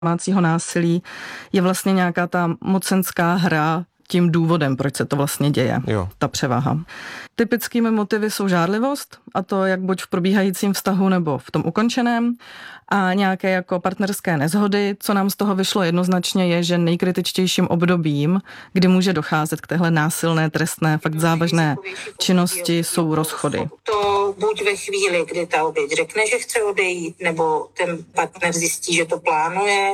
domácího násilí je vlastně nějaká ta mocenská hra tím důvodem, proč se to vlastně děje, ta převaha. Typickými motivy jsou žárlivost, a to jak buď v probíhajícím vztahu nebo v tom ukončeném, a nějaké jako partnerské neshody. Co nám z toho vyšlo jednoznačně je, že nejkritičtějším obdobím, kdy může docházet k téhle násilné, trestné, fakt závažné činnosti, jsou rozchody. To buď ve chvíli, kdy ta oběť řekne, že chce odejít, nebo ten partner zjistí, že to plánuje,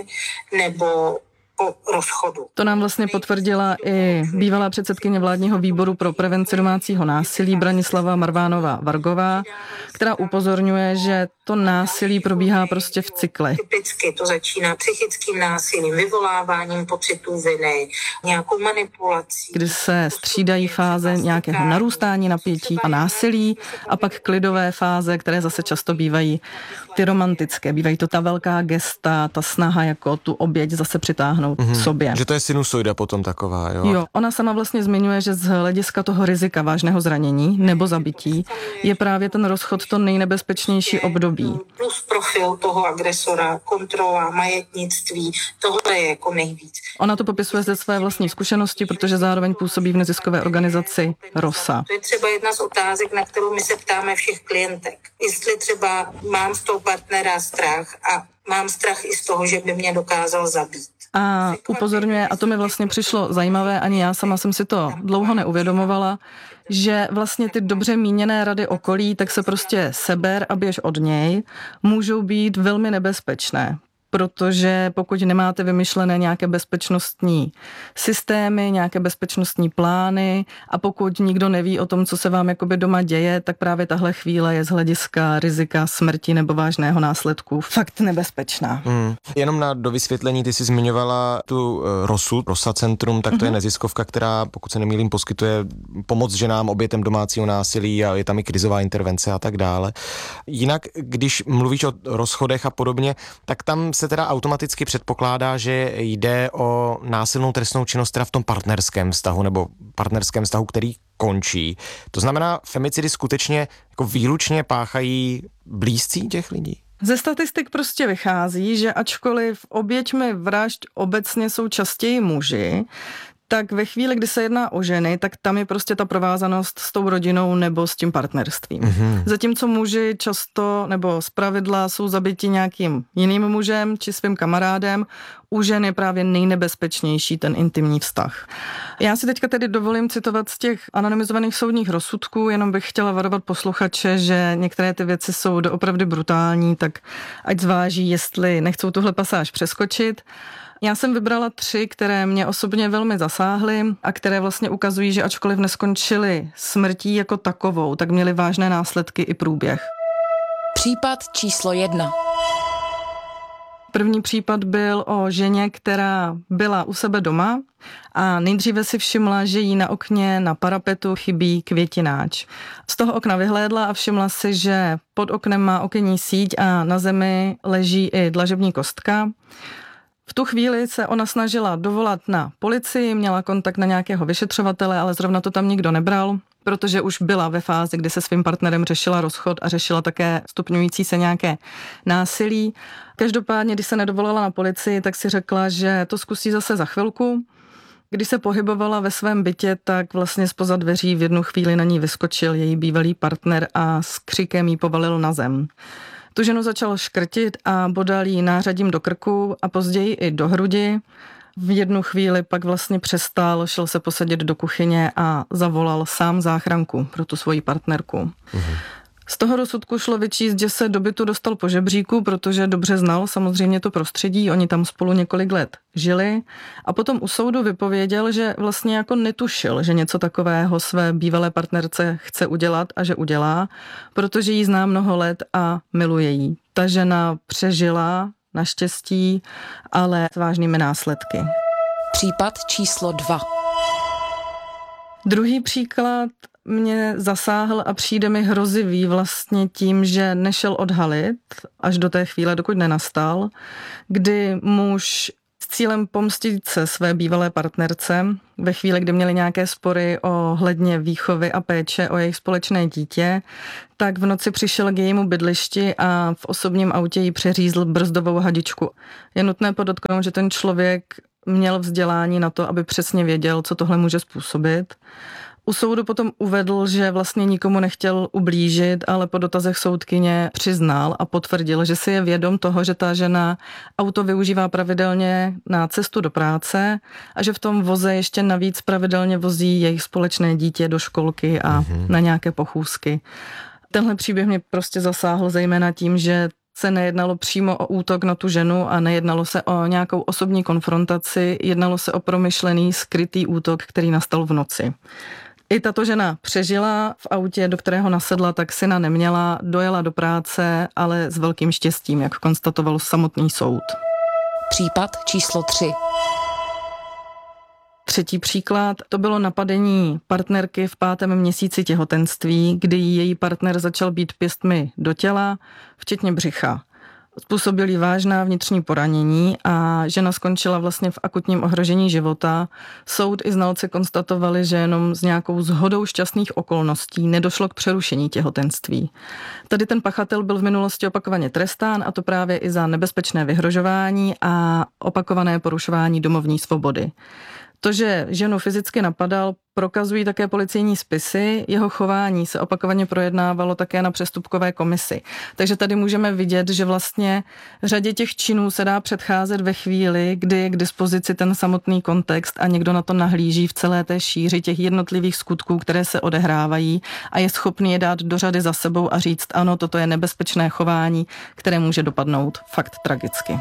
nebo po rozchodu. To nám vlastně potvrdila i bývalá předsedkyně vládního výboru pro prevenci domácího násilí Branislava Marvánová-Vargová, která upozorňuje, že to násilí probíhá prostě v cyklech. Typicky to začíná psychickým násilím, vyvoláváním pocitů viny, nějakou manipulací. Kdy se střídají fáze nějakého narůstání napětí a násilí a pak klidové fáze, které zase často bývají ty romantické. Bývají to ta velká gesta, ta snaha jako tu oběť zase přitáhnout k sobě. Že to je sinusoida potom taková, jo? Jo, ona sama vlastně zmiňuje, že z hlediska toho rizika vážného zranění nebo zabití je právě ten rozchod to nejnebezpečnější období. Plus profil toho agresora, kontrola, majetnictví, tohle je jako nejvíc. Ona to popisuje ze své vlastní zkušenosti, protože zároveň působí v neziskové organizaci ROSA. To je třeba jedna z otázek, na kterou my se ptáme všech klientek. Jestli třeba mám z toho partnera strach a mám strach i z toho, že by mě dokázal zabít. A upozorňuje, a to mi vlastně přišlo zajímavé, ani já sama jsem si to dlouho neuvědomovala, že vlastně ty dobře míněné rady okolí, tak se prostě seber a běž od něj, můžou být velmi nebezpečné. Protože pokud nemáte vymyšlené nějaké bezpečnostní systémy, nějaké bezpečnostní plány a pokud nikdo neví o tom, co se vám jakoby doma děje, tak právě tahle chvíle je z hlediska rizika smrti nebo vážného následku fakt nebezpečná. Jenom na dovysvětlení, ty jsi zmiňovala tu ROSA centrum, tak to je neziskovka, která, pokud se nemýlím, poskytuje pomoc ženám, obětem domácího násilí a je tam i krizová intervence a tak dále. Jinak, když mluvíš o rozchodech a podobně, tak tam se teda automaticky předpokládá, že jde o násilnou trestnou činnost teda v tom partnerském vztahu nebo partnerském vztahu, který končí. To znamená, femicidy skutečně jako výlučně páchají blízcí těch lidí? Ze statistik prostě vychází, že ačkoliv oběťmi vražd obecně jsou častěji muži, tak ve chvíli, kdy se jedná o ženy, tak tam je prostě ta provázanost s tou rodinou nebo s tím partnerstvím. Zatímco muži často nebo zpravidla jsou zabiti nějakým jiným mužem či svým kamarádem, u žen je právě nejnebezpečnější ten intimní vztah. Já si teďka tedy dovolím citovat z těch anonymizovaných soudních rozsudků, jenom bych chtěla varovat posluchače, že některé ty věci jsou doopravdy brutální, tak ať zváží, jestli nechcou tuhle pasáž přeskočit. Já jsem vybrala 3, které mě osobně velmi zasáhly a které vlastně ukazují, že ačkoliv neskončily smrtí jako takovou, tak měly vážné následky i průběh. Případ číslo 1. První případ byl o ženě, která byla u sebe doma a nejdříve si všimla, že jí na okně na parapetu chybí květináč. Z toho okna vyhlédla a všimla si, že pod oknem má okenní síť a na zemi leží i dlažební kostka. V tu chvíli se ona snažila dovolat na policii, měla kontakt na nějakého vyšetřovatele, ale zrovna to tam nikdo nebral, protože už byla ve fázi, kdy se svým partnerem řešila rozchod a řešila také stupňující se nějaké násilí. Každopádně, když se nedovolala na policii, tak si řekla, že to zkusí zase za chvilku. Když se pohybovala ve svém bytě, tak vlastně zpoza dveří v jednu chvíli na ní vyskočil její bývalý partner a s křikem jí povalil na zem. Tu ženu začal škrtit a bodal jí nářadím do krku a později i do hrudi. V jednu chvíli pak vlastně přestal, šel se posadit do kuchyně a zavolal sám záchranku pro tu svoji partnerku. Z toho rozsudku šlo vyčíst, že se do bytu dostal po žebříku, protože dobře znal samozřejmě to prostředí, oni tam spolu několik let žili a potom u soudu vypověděl, že vlastně jako netušil, že něco takového své bývalé partnerce chce udělat a že udělá, protože jí zná mnoho let a miluje jí. Ta žena přežila, naštěstí, ale s vážnými následky. Případ číslo 2. Druhý příklad mě zasáhl a přijde mi hrozivý vlastně tím, že nešel odhalit až do té chvíle, dokud nenastal, kdy muž cílem pomstit se své bývalé partnerce ve chvíli, kdy měli nějaké spory ohledně výchovy a péče o jejich společné dítě, tak v noci přišel k jejímu bydlišti a v osobním autě jí přeřízl brzdovou hadičku. Je nutné podotknout, že ten člověk měl vzdělání na to, aby přesně věděl, co tohle může způsobit. U soudu potom uvedl, že vlastně nikomu nechtěl ublížit, ale po dotazech soudkyně přiznal a potvrdil, že si je vědom toho, že ta žena auto využívá pravidelně na cestu do práce a že v tom voze ještě navíc pravidelně vozí jejich společné dítě do školky a na nějaké pochůzky. Tenhle příběh mě prostě zasáhl zejména tím, že se nejednalo přímo o útok na tu ženu a nejednalo se o nějakou osobní konfrontaci, jednalo se o promyšlený, skrytý útok, který nastal v noci. I tato žena přežila v autě, do kterého nasedla, tak syna neměla, dojela do práce, ale s velkým štěstím, jak konstatoval samotný soud. Případ číslo 3. Třetí příklad, to bylo napadení partnerky v 5. měsíci těhotenství, kdy její partner začal bít pěstmi do těla, včetně břicha. Způsobil jí vážná vnitřní poranění a žena skončila vlastně v akutním ohrožení života. Soud i znalci konstatovali, že jenom s nějakou shodou šťastných okolností nedošlo k přerušení těhotenství. Tady ten pachatel byl v minulosti opakovaně trestán, a to právě i za nebezpečné vyhrožování a opakované porušování domovní svobody. To, že ženu fyzicky napadal, prokazují také policejní spisy, jeho chování se opakovaně projednávalo také na přestupkové komisi. Takže tady můžeme vidět, že vlastně řadě těch činů se dá předcházet ve chvíli, kdy je k dispozici ten samotný kontext a někdo na to nahlíží v celé té šíři těch jednotlivých skutků, které se odehrávají a je schopný je dát do řady za sebou a říct, ano, toto je nebezpečné chování, které může dopadnout fakt tragicky.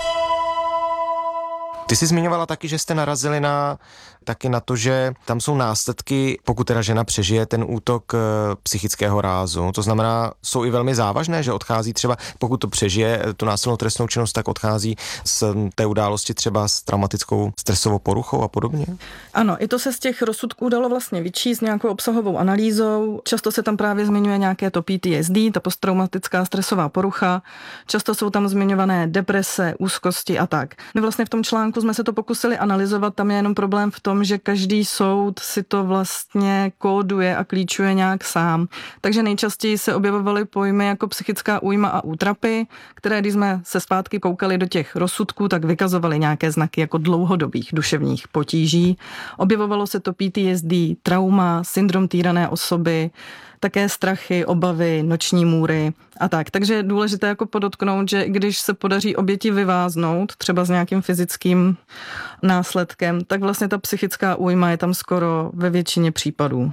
Ty jsi zmiňovala taky, že jste narazili taky na to, že tam jsou následky, pokud teda žena přežije ten útok psychického rázu. To znamená, jsou i velmi závažné, že odchází třeba, pokud to přežije tu násilnou trestnou činnost, tak odchází z té události třeba s traumatickou stresovou poruchou a podobně? Ano, i to se z těch rozsudků dalo vlastně vyčíst nějakou obsahovou analýzou. Často se tam právě zmiňuje nějaké to PTSD, ta posttraumatická stresová porucha. Často jsou tam zmiňované deprese, úzkosti a tak. My vlastně v tom článku jsme se to pokusili analyzovat, tam je jenom problém v tom, že každý soud si to vlastně kóduje a klíčuje nějak sám. Takže nejčastěji se objevovaly pojmy jako psychická újma a útrapy, které, když jsme se zpátky koukali do těch rozsudků, tak vykazovaly nějaké znaky jako dlouhodobých duševních potíží. Objevovalo se to PTSD, trauma, syndrom týrané osoby, také strachy, obavy, noční můry a tak. Takže je důležité jako podotknout, že když se podaří oběti vyváznout, třeba s nějakým fyzickým následkem, tak vlastně ta psychická újma je tam skoro ve většině případů.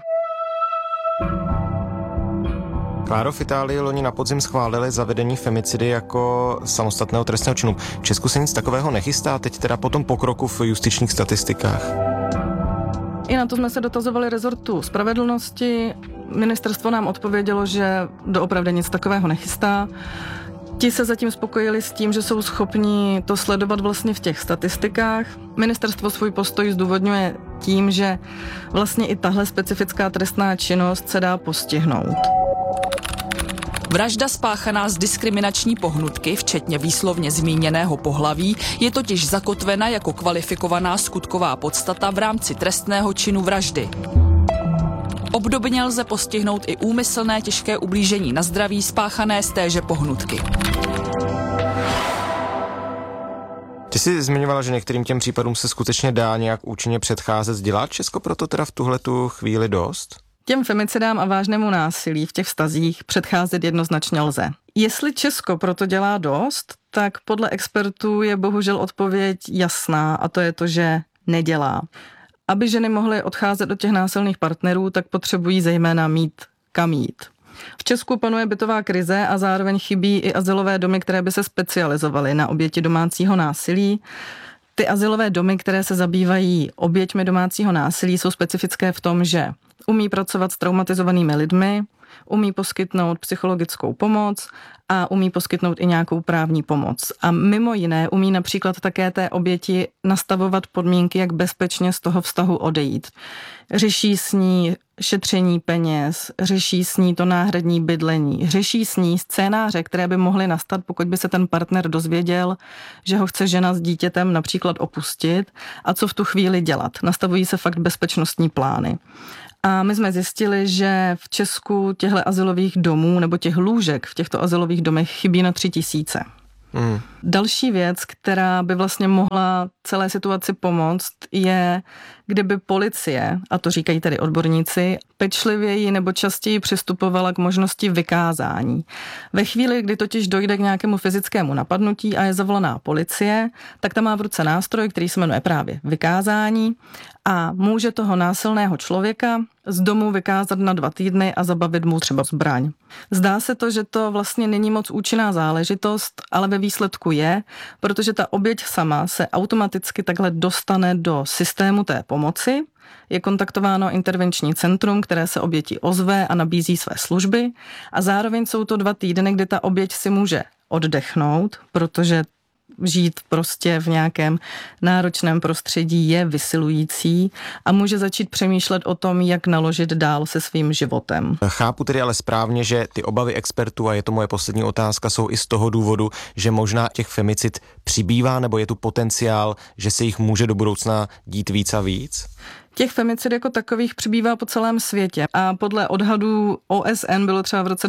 Kláro, v Itálii loni na podzim schválili zavedení femicidy jako samostatného trestného činu. V Česku se nic takového nechystá, teď teda po tom pokroku v justičních statistikách. I na to jsme se dotazovali rezortu spravedlnosti. Ministerstvo nám odpovědělo, že doopravdy nic takového nechystá. Ti se zatím spokojili s tím, že jsou schopni to sledovat vlastně v těch statistikách. Ministerstvo svůj postoj zdůvodňuje tím, že vlastně i tahle specifická trestná činnost se dá postihnout. Vražda spáchaná z diskriminační pohnutky, včetně výslovně zmíněného pohlaví, je totiž zakotvena jako kvalifikovaná skutková podstata v rámci trestného činu vraždy. Obdobně lze postihnout i úmyslné těžké ublížení na zdraví spáchané z téže pohnutky. Ty jsi zmiňovala, že některým těm případům se skutečně dá nějak účinně předcházet. Dělá Česko proto teda v tuhletu chvíli dost? Těm femicidám a vážnému násilí v těch vztazích předcházet jednoznačně lze. Jestli Česko proto dělá dost, tak podle expertů je bohužel odpověď jasná, a to je to, že nedělá. Aby ženy mohly odcházet od těch násilných partnerů, tak potřebují zejména mít kam jít. V Česku panuje bytová krize a zároveň chybí i azylové domy, které by se specializovaly na oběti domácího násilí. Ty azylové domy, které se zabývají oběťmi domácího násilí, jsou specifické v tom, že umí pracovat s traumatizovanými lidmi, umí poskytnout psychologickou pomoc a umí poskytnout i nějakou právní pomoc. A mimo jiné umí například také té oběti nastavovat podmínky, jak bezpečně z toho vztahu odejít. Řeší s ní šetření peněz, řeší s ní to náhradní bydlení, řeší s ní scénáře, které by mohly nastat, pokud by se ten partner dozvěděl, že ho chce žena s dítětem například opustit a co v tu chvíli dělat. Nastavují se fakt bezpečnostní plány. A my jsme zjistili, že v Česku těchto azylových domů nebo těch lůžek v těchto azylových domech chybí na 3000. Další věc, která by vlastně mohla celé situaci pomoct, je, kdyby policie, a to říkají tedy odborníci, pečlivěji nebo častěji přistupovala k možnosti vykázání. Ve chvíli, kdy totiž dojde k nějakému fyzickému napadnutí a je zavolaná policie, tak ta má v ruce nástroj, který se jmenuje právě vykázání a může toho násilného člověka z domu vykázat na 2 týdny a zabavit mu třeba zbraň. Zdá se to, že to vlastně není moc účinná záležitost, ale ve výsledku je, protože ta oběť sama se automaticky takhle dostane do systému té pomoci, je kontaktováno intervenční centrum, které se oběti ozve a nabízí své služby a zároveň jsou to 2 týdny, kdy ta oběť si může oddechnout, protože žít prostě v nějakém náročném prostředí je vysilující a může začít přemýšlet o tom, jak naložit dál se svým životem. Chápu tedy ale správně, že ty obavy expertů, a je to moje poslední otázka, jsou i z toho důvodu, že možná těch femicid přibývá, nebo je tu potenciál, že se jich může do budoucna dít víc a víc? Těch femicid jako takových přibývá po celém světě a podle odhadů OSN bylo třeba v roce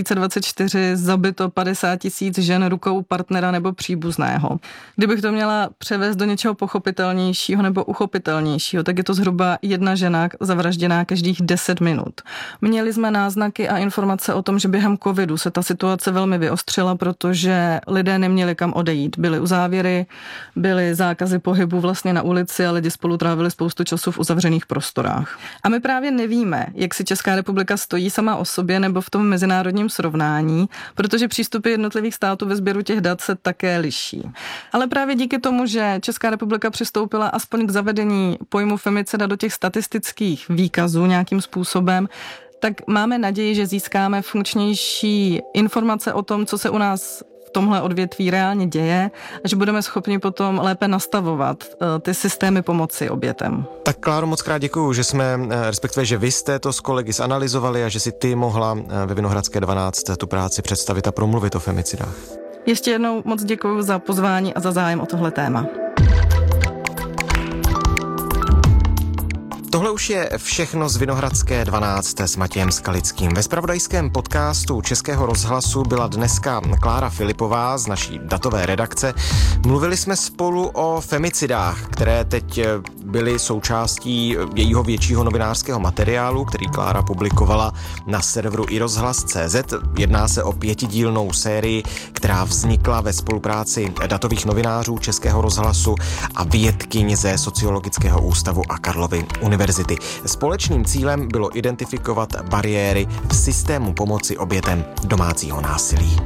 2024 zabito 50 000 žen rukou partnera nebo příbuzného. Kdybych to měla převést do něčeho pochopitelnějšího nebo uchopitelnějšího, tak je to zhruba 1 žena zavražděná každých 10 minut. Měli jsme náznaky a informace o tom, že během covidu se ta situace velmi vyostřila, protože lidé neměli kam odejít. Byly uzávěry, byly zákazy pohybu vlastně na ulici a lidi spolu trávili spoustu času v uzavřených prostorách. A my právě nevíme, jak si Česká republika stojí sama o sobě nebo v tom mezinárodním srovnání, protože přístupy jednotlivých států ve sběru těch dat se také liší. Ale právě díky tomu, že Česká republika přistoupila aspoň k zavedení pojmu femicida do těch statistických výkazů nějakým způsobem, tak máme naději, že získáme funkčnější informace o tom, co se u nás v tomhle odvětví reálně děje a že budeme schopni potom lépe nastavovat ty systémy pomoci obětem. Tak Kláro, moc krát děkuju, že jsme, respektive, že vy jste to s kolegy zanalyzovali a že si ty mohla ve Vinohradské 12 tu práci představit a promluvit o femicidách. Ještě jednou moc děkuju za pozvání a za zájem o tohle téma. Tohle už je všechno z Vinohradské 12 s Matějem Skalickým. Ve zpravodajském podcastu Českého rozhlasu byla dneska Klára Filipová z naší datové redakce. Mluvili jsme spolu o femicidách, které teď byly součástí jejího většího novinářského materiálu, který Klára publikovala na serveru iRozhlas.cz. Jedná se o 5dílnou sérii, která vznikla ve spolupráci datových novinářů Českého rozhlasu a vědkyň ze Sociologického ústavu a Karlovy univerzity. Společným cílem bylo identifikovat bariéry v systému pomoci obětem domácího násilí.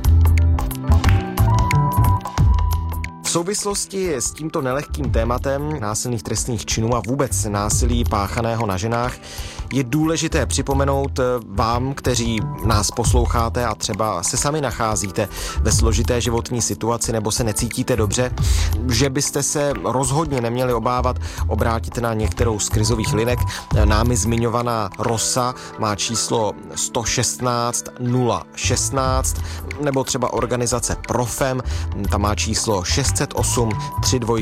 V souvislosti s tímto nelehkým tématem násilných trestných činů a vůbec násilí páchaného na ženách je důležité připomenout vám, kteří nás posloucháte a třeba se sami nacházíte ve složité životní situaci nebo se necítíte dobře, že byste se rozhodně neměli obávat obrátit na některou z krizových linek. Námi zmiňovaná ROSA má číslo 116 016 nebo třeba organizace Profem, ta má číslo 608 32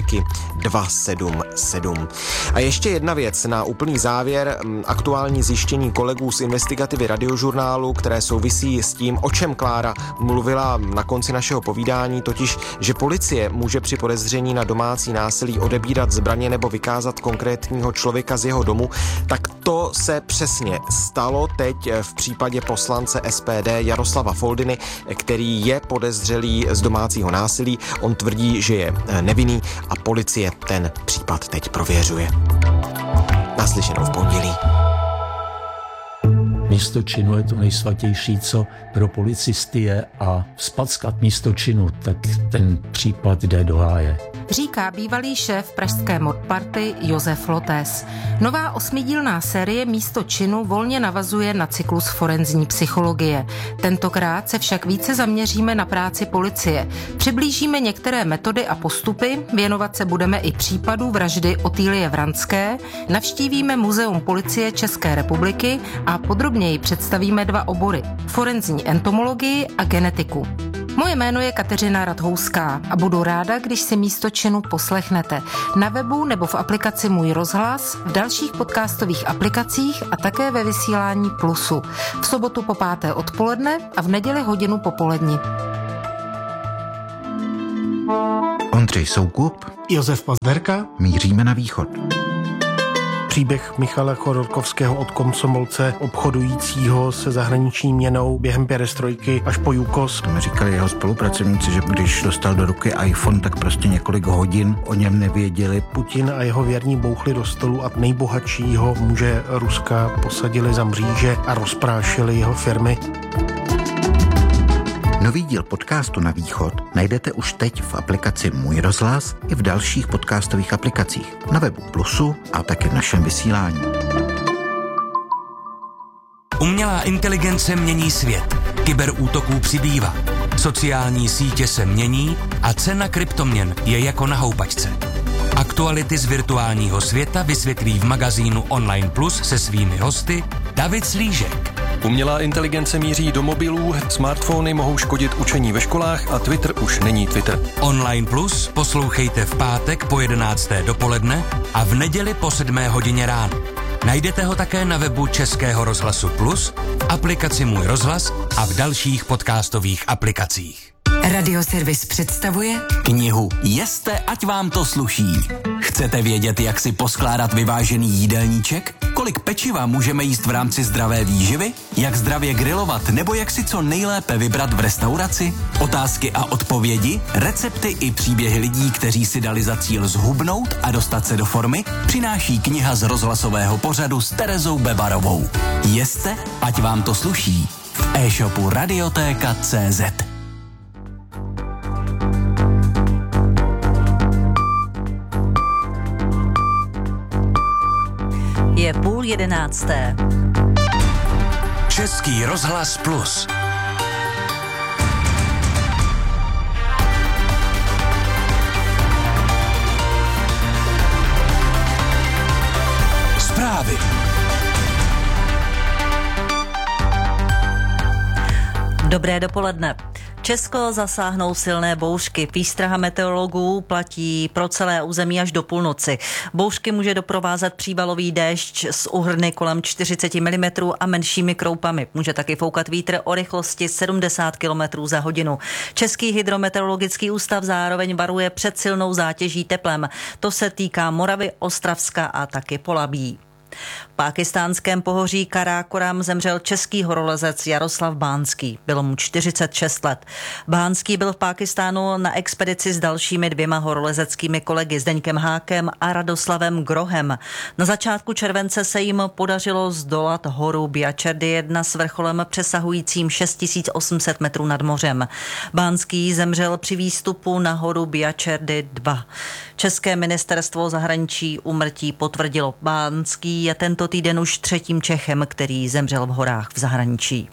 277. A ještě jedna věc na úplný závěr, aktuální zjištění kolegů z Investigativy Radiožurnálu, které souvisí s tím, o čem Klára mluvila na konci našeho povídání, totiž, že policie může při podezření na domácí násilí odebírat zbraně nebo vykázat konkrétního člověka z jeho domu, tak to se přesně stalo teď v případě poslance SPD Jaroslava Foldyny, který je podezřelý z domácího násilí. On tvrdí, že je nevinný a policie ten případ teď prověřuje. Naslyšenou v pondělí. Místo činu je to nejsvatější, co pro policisty je, a zpackat místo činu, tak ten případ jde do háje. říká bývalý šéf pražské modparty Josef Lotés. Nová 8dílná série Místo činu volně navazuje na cyklus forenzní psychologie. Tentokrát se však více zaměříme na práci policie. Přiblížíme některé metody a postupy, věnovat se budeme i případu vraždy Otýlie Vranské, navštívíme Muzeum policie České republiky a podrobněji představíme 2 obory: forenzní entomologii a genetiku. Moje jméno je Kateřina Radhouská a budu ráda, když si Místo činu poslechnete na webu nebo v aplikaci Můj rozhlas, v dalších podcastových aplikacích a také ve vysílání Plusu. V sobotu po 5. odpoledne a v neděli hodinu po poledni. Ondřej Soukup, Josef Pazderka. Míříme na východ. Příběh Michala Chodorkovského od komsomolce obchodujícího se zahraniční měnou během perestrojky až po Jukos. To mi říkali jeho spolupracovníci, že když dostal do ruky iPhone, tak prostě několik hodin o něm nevěděli. Putin a jeho věrní bouchli do stolu a nejbohatšího muže Ruska posadili za mříže a rozprášili jeho firmy. Nový díl podcastu Na východ najdete už teď v aplikaci Můj rozhlas i v dalších podcastových aplikacích, na webu Plusu a taky v našem vysílání. Umělá inteligence mění svět. Kyberútoků přibývá. Sociální sítě se mění a cena kryptoměn je jako na houpačce. Aktuality z virtuálního světa vysvětlí v magazínu Online Plus se svými hosty David Slížek. Umělá inteligence míří do mobilů, smartfony mohou škodit učení ve školách a Twitter už není Twitter. Online Plus poslouchejte v pátek po 11. dopoledne a v neděli po 7. hodině ráno. Najdete ho také na webu Českého rozhlasu Plus, aplikaci Můj rozhlas a v dalších podcastových aplikacích. Radioservis představuje knihu Jeste, ať vám to sluší. Chcete vědět, jak si poskládat vyvážený jídelníček? Kolik pečiva můžeme jíst v rámci zdravé výživy? Jak zdravě grilovat nebo jak si co nejlépe vybrat v restauraci? Otázky a odpovědi, recepty i příběhy lidí, kteří si dali za cíl zhubnout a dostat se do formy, přináší kniha z rozhlasového pořadu s Terezou Bebarovou. Jeste, ať vám to sluší. V e-shopu Radiotéka.cz. Je 10:30. Český rozhlas Plus. Zprávy. Dobré dopoledne. Česko zasáhnou silné bouřky. Výstraha meteorologů platí pro celé území až do půlnoci. Bouřky může doprovázet přívalový déšť s úhrny kolem 40 mm a menšími kroupami. Může taky foukat vítr o rychlosti 70 km za hodinu. Český hydrometeorologický ústav zároveň varuje před silnou zátěží teplem. To se týká Moravy, Ostravska a taky Polabí. V pákistánském pohoří Karákoram zemřel český horolezec Jaroslav Bánský. Bylo mu 46 let. Bánský byl v Pákistánu na expedici s dalšími 2 horolezeckými kolegy Zdeňkem Hákem a Radoslavem Grohem. Na začátku července se jim podařilo zdolat horu Biačerdy 1 s vrcholem přesahujícím 6800 metrů nad mořem. Bánský zemřel při výstupu na horu Biačerdy 2. České ministerstvo zahraničí úmrtí potvrdilo. Bánský je tento týden už 3. Čechem, který zemřel v horách v zahraničí.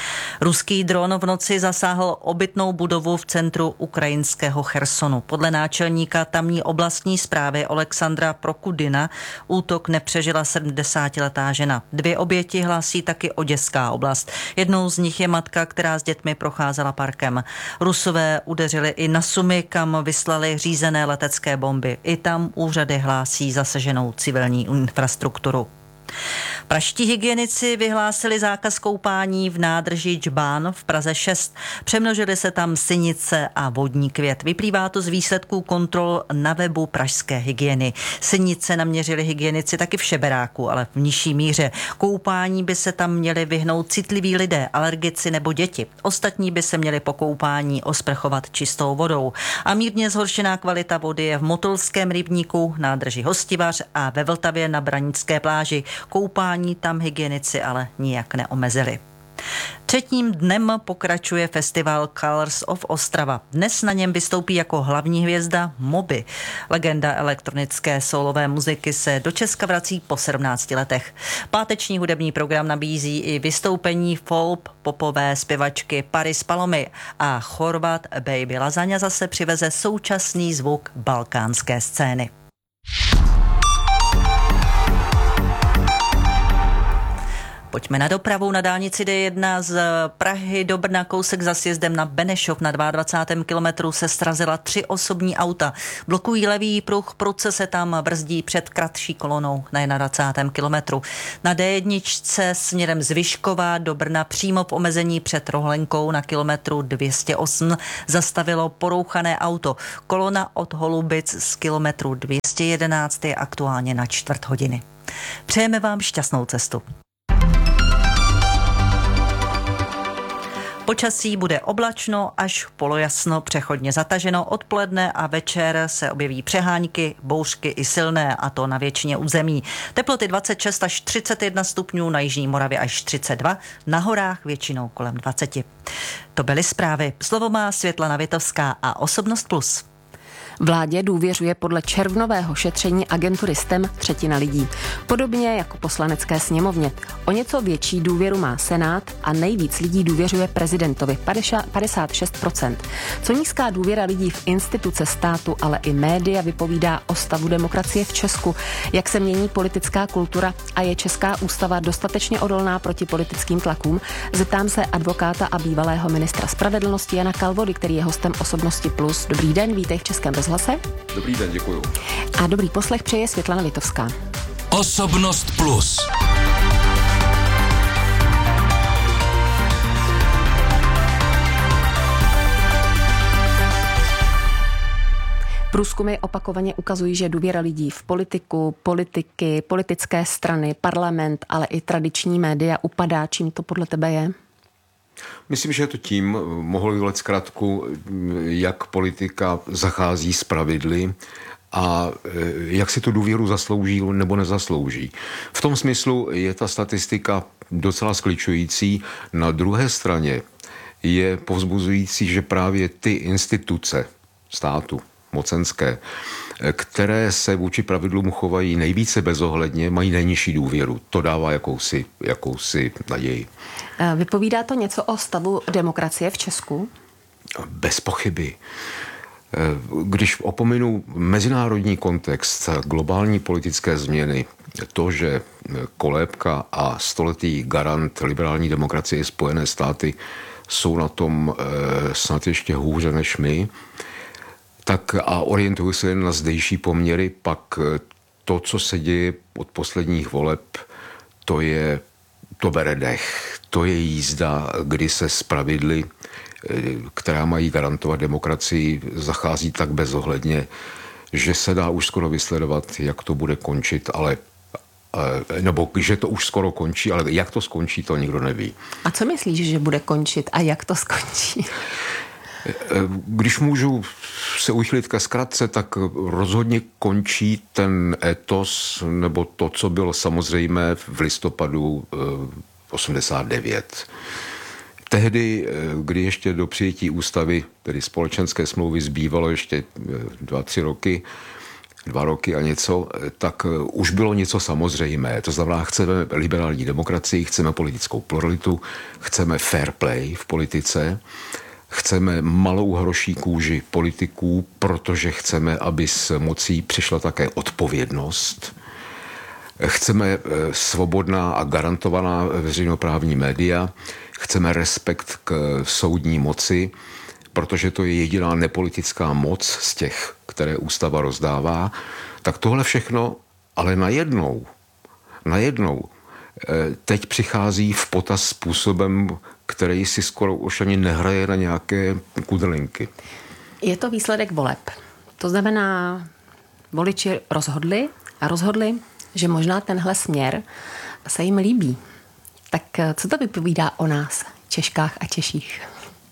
Ruský dron v noci zasáhl obytnou budovu v centru ukrajinského Chersonu. Podle náčelníka tamní oblastní správy Alexandra Prokudina útok nepřežila 70letá žena. 2 oběti hlásí taky Oděská oblast. Jednou z nich je matka, která s dětmi procházela parkem. Rusové udeřili i na Sumy, kam vyslali řízené letecké bomby. I tam úřady hlásí zasaženou civilní infrastrukturu. Pražští hygienici vyhlásili zákaz koupání v nádrži Džbán v Praze 6. Přemnožily se tam synice a vodní květ. Vyplývá to z výsledků kontrol na webu pražské hygieny. Synice naměřili hygienici taky v Šeberáku, ale v nižší míře. Koupání by se tam měli vyhnout citliví lidé, alergici nebo děti. Ostatní by se měli po koupání osprchovat čistou vodou. A mírně zhoršená kvalita vody je v Motolském rybníku, nádrži Hostivař a ve Vltavě na Branické pláži. Koupání tam hygienici ale nijak neomezili. Třetím dnem pokračuje festival Colors of Ostrava. Dnes na něm vystoupí jako hlavní hvězda Moby. Legenda elektronické soulové muziky se do Česka vrací po 17 letech. Páteční hudební program nabízí i vystoupení folk popové zpěvačky Paris Palomy a Chorvat Baby Lasagna zase přiveze současný zvuk balkánské scény. Pojďme na dopravu. Na dálnici D1 z Prahy do Brna kousek za sjezdem na Benešov na 22. kilometru se srazila 3 osobní auta. Blokují levý pruh, prudce se tam brzdí před kratší kolonou na 21. kilometru. Na D1 směrem z Vyškova do Brna přímo v omezení před Rohlenkou na kilometru 208 zastavilo porouchané auto. Kolona od Holubic z kilometru 211 je aktuálně na 1/4 hodiny. Přejeme vám šťastnou cestu. Počasí bude oblačno až polojasno, přechodně zataženo. Odpoledne a večer se objeví přehánky, bouřky i silné, a to na většině území. Teploty 26 až 31 stupňů, na jižní Moravě až 32, na horách většinou kolem 20. To byly zprávy. Slovo má Světlana Vitovská a Osobnost Plus. Vládě důvěřuje podle červnového šetření agentury STEM 1/3 lidí. Podobně jako Poslanecké sněmovně. O něco větší důvěru má Senát a nejvíc lidí důvěřuje prezidentovi, 56%. Co nízká důvěra lidí v instituce státu, ale i média vypovídá o stavu demokracie v Česku, jak se mění politická kultura a je česká ústava dostatečně odolná proti politickým tlakům, zeptám se advokáta a bývalého ministra spravedlnosti Jana Kalvody, který je hostem Osobnosti Plus. Dobrý den, vítej v Českém rozhlase. Dobrý den, děkuju. A dobrý poslech přeje Světlana Vitovská. Osobnost Plus. Průzkumy opakovaně ukazují, že důvěra lidí v politiku, politiky, politické strany, parlament, ale i tradiční média upadá. Čím to podle tebe je? Myslím, že je to tím, mohl vyvolat zkrátku, jak politika zachází s pravidly a jak si tu důvěru zaslouží nebo nezaslouží. V tom smyslu je ta statistika docela skličující. Na druhé straně je povzbuzující, že právě ty instituce státu, mocenské, které se vůči pravidlům chovají nejvíce bezohledně, mají nejnižší důvěru. To dává jakousi naději. Vypovídá to něco o stavu demokracie v Česku? Bez pochyby. Když opominu mezinárodní kontext, globální politické změny, to, že kolébka a stoletý garant liberální demokracie Spojené státy jsou na tom snad ještě hůře než my, tak a orientuju se jen na zdejší poměry, pak to, co se děje od posledních voleb, to bere dech. To je jízda, kdy se s pravidly, která mají garantovat demokracii, zachází tak bezohledně, že se dá už skoro vysledovat, jak to bude končit, nebo že to už skoro končí, ale jak to skončí, to nikdo neví. A co myslíš, že bude končit a jak to skončí? Když můžu se uchylit ke zkratce, tak rozhodně končí ten etos, nebo to, co bylo samozřejmé v listopadu 89. Tehdy, kdy ještě do přijetí ústavy, tedy společenské smlouvy, zbývalo ještě 2 roky a něco, tak už bylo něco samozřejmé. To znamená, chceme liberální demokracii, chceme politickou pluralitu, chceme fair play v politice, chceme malou hroší kůži politiků, protože chceme, aby s mocí přišla také odpovědnost. Chceme svobodná a garantovaná veřejnoprávní média. Chceme respekt k soudní moci, protože to je jediná nepolitická moc z těch, které ústava rozdává. Tak tohle všechno, ale najednou teď přichází v potaz způsobem, který si skoro už ani nehraje na nějaké kudrlinky. Je to výsledek voleb. To znamená, voliči rozhodli, že možná tenhle směr se jim líbí. Tak co to vypovídá o nás, Češkách a Češích?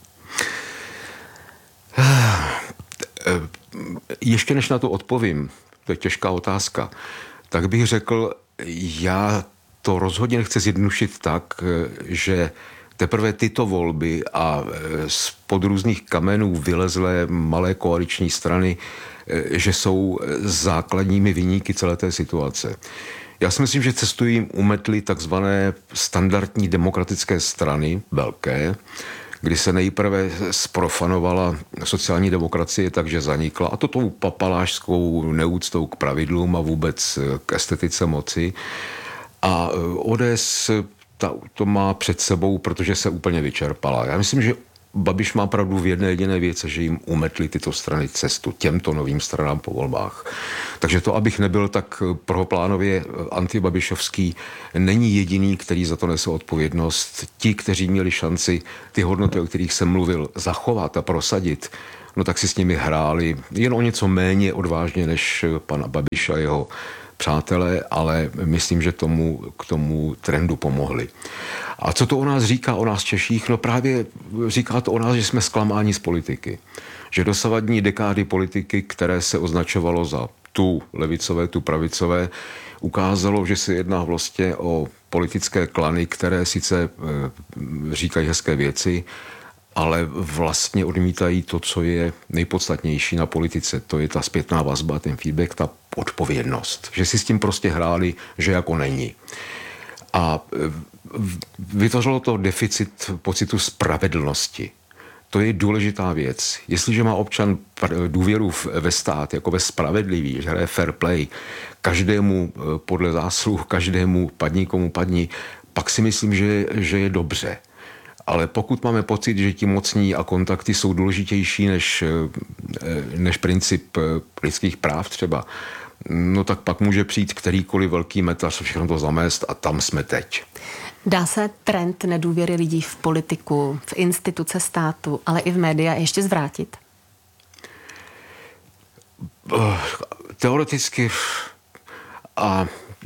Ještě než na to odpovím, to je těžká otázka, tak bych řekl, já to rozhodně nechci zjednodušit tak, že teprve tyto volby a spod různých kamenů vylezlé malé koaliční strany, že jsou základními viníky celé té situace. Já si myslím, že cestu jim umetly takzvané standardní demokratické strany, velké, kdy se nejprve sprofanovala sociální demokracie, takže zanikla, a to tou papalášskou neúctou k pravidlům a vůbec k estetice moci. A ODS to má před sebou, protože se úplně vyčerpala. Já myslím, že Babiš má pravdu v jedné jediné věci, že jim umetly tyto strany cestu těmto novým stranám po volbách. Takže to, abych nebyl tak prvoplánově antibabišovský, není jediný, který za to nese odpovědnost. Ti, kteří měli šanci ty hodnoty, o kterých jsem mluvil, zachovat a prosadit, no tak si s nimi hráli jen o něco méně odvážně než pan Babiš a jeho přátelé, ale myslím, že k tomu trendu pomohli. A co to o nás říká, o nás Češích? No právě říká to o nás, že jsme zklamáni z politiky. Že dosavadní dekády politiky, které se označovalo za tu levicové, tu pravicové, ukázalo, že se jedná vlastně o politické klany, které sice říkají hezké věci, ale vlastně odmítají to, co je nejpodstatnější na politice. To je ta zpětná vazba, ten feedback, ta odpovědnost. Že si s tím prostě hráli, že jako není. A vytvořilo to deficit pocitu spravedlnosti. To je důležitá věc. Jestliže má občan důvěru ve stát jako ve spravedlivý, že hraje fair play, každému podle zásluh, každému padni komu padni, pak si myslím, že je dobře. Ale pokud máme pocit, že ti mocní a kontakty jsou důležitější než princip lidských práv třeba, no tak pak může přijít kterýkoliv velký metař, všechno to zamést a tam jsme teď. Dá se trend nedůvěry lidí v politiku, v instituce státu, ale i v média ještě zvrátit? Teoreticky a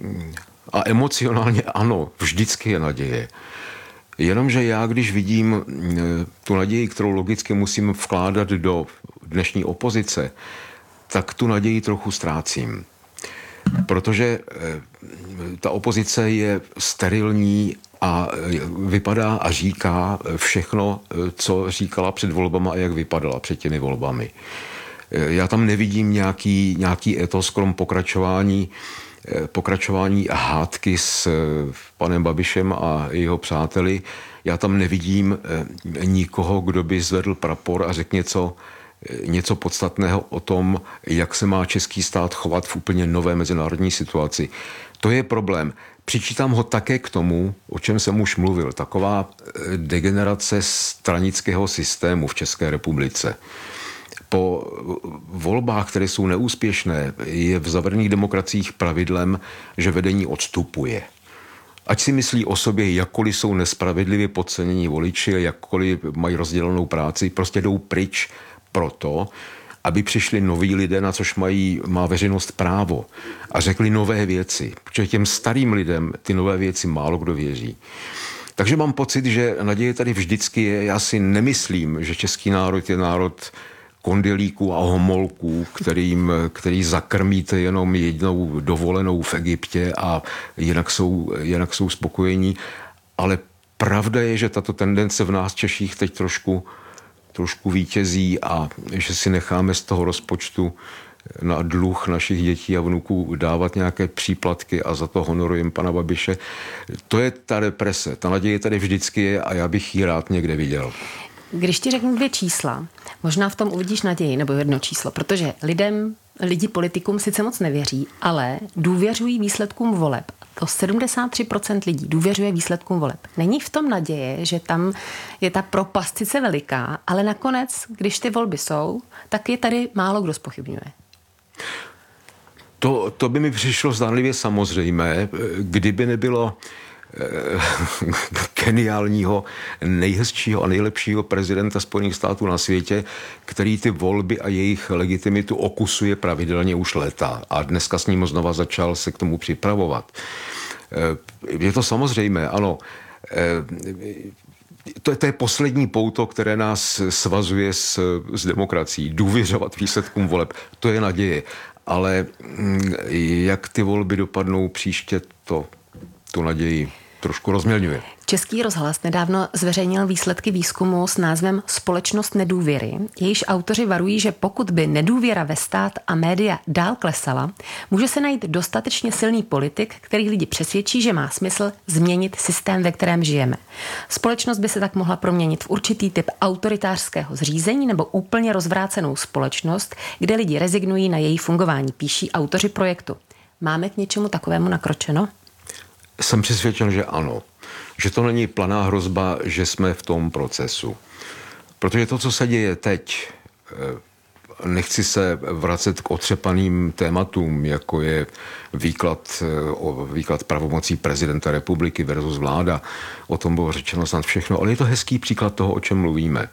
emocionálně ano, vždycky je naděje. Jenomže já, když vidím tu naději, kterou logicky musím vkládat do dnešní opozice, tak tu naději trochu ztrácím. Protože ta opozice je sterilní a vypadá a říká všechno, co říkala před volbama a jak vypadala před těmi volbami. Já tam nevidím nějaký etos krom pokračování hádky s panem Babišem a jeho přáteli. Já tam nevidím nikoho, kdo by zvedl prapor a řekl něco podstatného o tom, jak se má český stát chovat v úplně nové mezinárodní situaci. To je problém. Přičítám ho také k tomu, o čem jsem už mluvil, taková degenerace stranického systému v České republice. Po volbách, které jsou neúspěšné, je v zavedených demokraciích pravidlem, že vedení odstupuje. Ať si myslí o sobě, jakkoliv jsou nespravedlivě podcenění voliči, jakkoliv mají rozdělenou práci, prostě jdou pryč proto, aby přišli noví lidé, na což má veřejnost právo a řekli nové věci. Protože těm starým lidem ty nové věci málo kdo věří. Takže mám pocit, že naděje tady vždycky je. Já si nemyslím, že český národ je národ kondelíků a homolků, který zakrmíte jenom jednou dovolenou v Egyptě a jinak jsou spokojení. Ale pravda je, že tato tendence v nás Češích teď trošku vítězí a že si necháme z toho rozpočtu na dluh našich dětí a vnuků dávat nějaké příplatky a za to honorujeme pana Babiše. To je ta deprese. Ta naděje tady vždycky je a já bych ji rád někde viděl. Když ti řeknu 2 čísla, možná v tom uvidíš naději, nebo 1 číslo, protože lidi politikům sice moc nevěří, ale důvěřují výsledkům voleb. To 73% lidí důvěřuje výsledkům voleb. Není v tom naděje, že tam je ta propast sice veliká, ale nakonec, když ty volby jsou, tak je tady málo kdo zpochybňuje. To by mi přišlo zdánlivě samozřejmé, kdyby nebylo geniálního, nejhezčího a nejlepšího prezidenta Spojených států na světě, který ty volby a jejich legitimitu okusuje pravidelně už léta. A dneska s ním znova začal se k tomu připravovat. Je to samozřejmé, ano. To je poslední pouto, které nás svazuje s demokracií. Důvěřovat výsledkům voleb. To je naděje. Ale jak ty volby dopadnou příště, tu naději trošku rozmělňuje. Český rozhlas nedávno zveřejnil výsledky výzkumu s názvem Společnost nedůvěry. Jejíž autoři varují, že pokud by nedůvěra ve stát a média dál klesala, může se najít dostatečně silný politik, který lidi přesvědčí, že má smysl změnit systém, ve kterém žijeme. Společnost by se tak mohla proměnit v určitý typ autoritářského zřízení nebo úplně rozvrácenou společnost, kde lidi rezignují na její fungování, píší autoři projektu. Máme k něčemu takovému nakročeno? Jsem přesvědčen, že ano. Že to není planá hrozba, že jsme v tom procesu. Protože to, co se děje teď, nechci se vracet k otřepaným tématům, jako je výklad pravomocí prezidenta republiky versus vláda. O tom bylo řečeno snad všechno, ale je to hezký příklad toho, o čem mluvíme.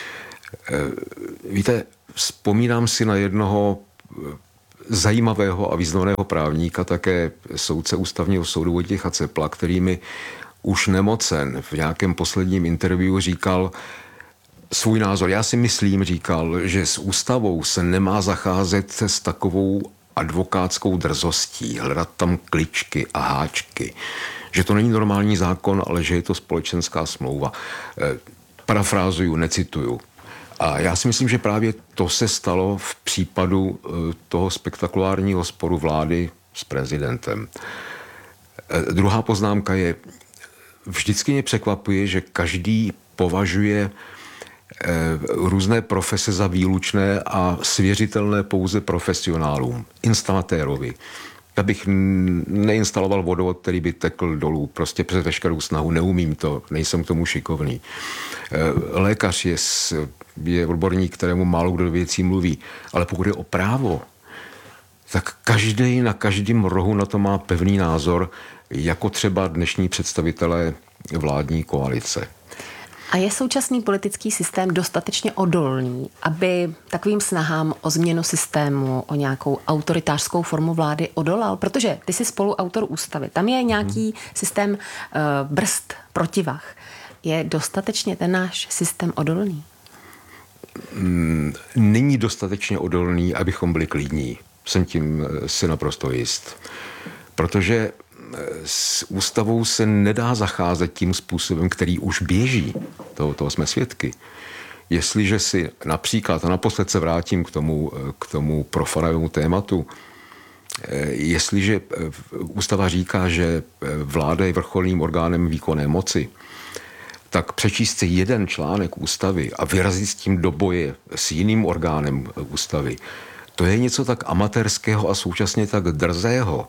Víte, vzpomínám si na jednoho zajímavého a významného právníka, také soudce ústavního soudu Vojtěcha Cepla, který mi už nemocen v nějakém posledním interview říkal svůj názor. Já si myslím, říkal, že s ústavou se nemá zacházet s takovou advokátskou drzostí, hledat tam kličky a háčky. Že to není normální zákon, ale že je to společenská smlouva. Parafrázuju, necituju. A já si myslím, že právě to se stalo v případu toho spektakulárního sporu vlády s prezidentem. Druhá poznámka je, vždycky mě překvapuje, že každý považuje různé profese za výlučné a svěřitelné pouze profesionálům, instalatérovi. Já bych neinstaloval vodovod, který by tekl dolů, prostě přes veškerou snahu, neumím to, nejsem k tomu šikovný. Lékař je odborník, kterému málo kdo do věcí mluví, ale pokud je o právo, tak každý na každém rohu na to má pevný názor, jako třeba dnešní představitelé vládní koalice. A je současný politický systém dostatečně odolný, aby takovým snahám o změnu systému, o nějakou autoritářskou formu vlády odolal? Protože ty jsi spoluautor ústavy. Tam je nějaký systém brzd, protivah. Je dostatečně ten náš systém odolný? Není dostatečně odolný, abychom byli klidní. Jsem tím si naprosto jist. Protože s ústavou se nedá zacházet tím způsobem, který už běží. Toho jsme svědky. Jestliže si například, a naposled se vrátím k tomu profanovému tématu, jestliže ústava říká, že vláda je vrcholným orgánem výkonné moci, tak přečíst si jeden článek ústavy a vyrazit s tím do boje s jiným orgánem ústavy, to je něco tak amatérského a současně tak drzého,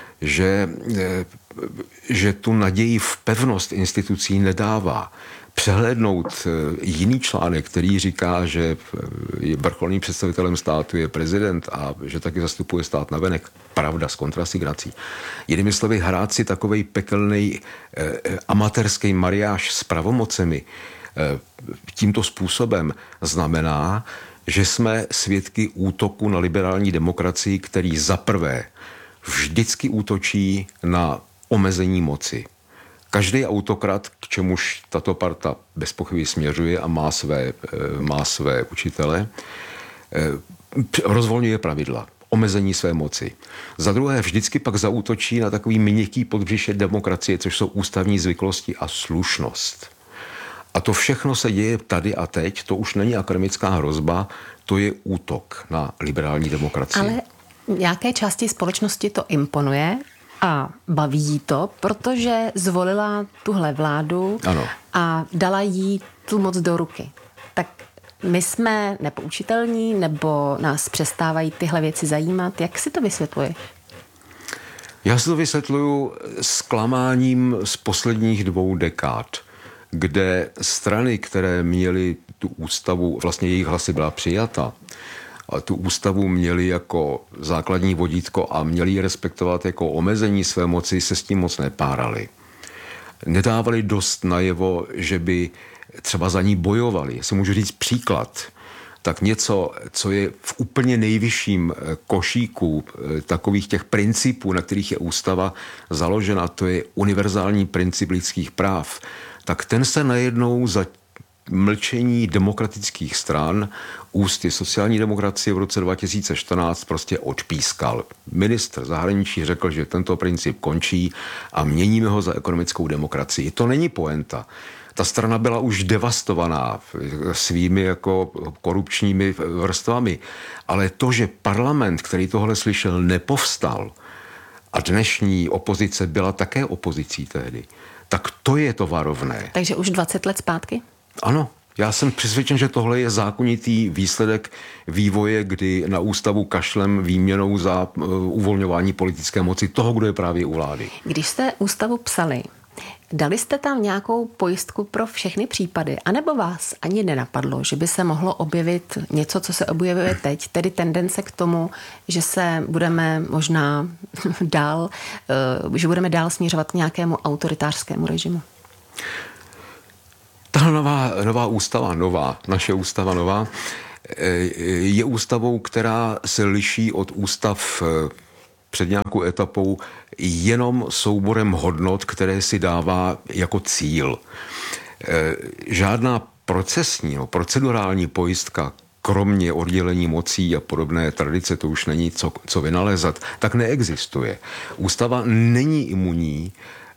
že tu naději v pevnost institucí nedává. Přehlédnout jiný článek, který říká, že vrcholným představitelem státu je prezident a že taky zastupuje stát navenek, pravda s kontrasignací. Jinými slovy, hrát si takovej pekelnej amatérský mariáž s pravomocemi tímto způsobem znamená, že jsme svědky útoku na liberální demokracii, který zaprvé vždycky útočí na omezení moci. Každý autokrat, k čemuž tato parta bez pochyby směřuje a má své učitele, rozvolňuje pravidla, omezení své moci. Za druhé vždycky pak zaútočí na takový měkký podbřiše demokracie, což jsou ústavní zvyklosti a slušnost. A to všechno se děje tady a teď, to už není akademická hrozba, to je útok na liberální demokracii. Ale nějaké části společnosti to imponuje a baví jí to, protože zvolila tuhle vládu a dala jí tu moc do ruky. Tak my jsme nepoučitelní, nebo nás přestávají tyhle věci zajímat? Jak si to vysvětluješ? Já si to vysvětluju zklamáním z posledních 2 dekád, kde strany, které měly tu ústavu, vlastně jejich hlasy byla přijata, a tu ústavu měli jako základní vodítko a měli ji respektovat jako omezení své moci, se s tím moc nepárali. Nedávali dost najevo, že by třeba za ní bojovali. Jestli můžu říct příklad, tak něco, co je v úplně nejvyšším košíku takových těch principů, na kterých je ústava založena, to je univerzální princip lidských práv, tak ten se najednou za mlčení demokratických stran ústy sociální demokracie v roce 2014 prostě odpískal. Ministr zahraničí řekl, že tento princip končí a měníme ho za ekonomickou demokracii. To není poenta. Ta strana byla už devastovaná svými jako korupčními vrstvami, ale to, že parlament, který tohle slyšel, nepovstal a dnešní opozice byla také opozicí tehdy, tak to je to varovné. Takže už 20 let zpátky? Ano. Já jsem přesvědčen, že tohle je zákonitý výsledek vývoje, kdy na ústavu kašlem výměnou za uvolňování politické moci toho, kdo je právě u vlády. Když jste ústavu psali, dali jste tam nějakou pojistku pro všechny případy, anebo vás ani nenapadlo, že by se mohlo objevit něco, co se objevuje teď, tedy tendence k tomu, že se budeme možná že budeme dál směřovat k nějakému autoritářskému režimu? Ta nová ústava, naše ústava nová, je ústavou, která se liší od ústav před nějakou etapou jenom souborem hodnot, které si dává jako cíl. Žádná procedurální pojistka, kromě oddělení mocí a podobné tradice, to už není co vynalézat, tak neexistuje. Ústava není imunní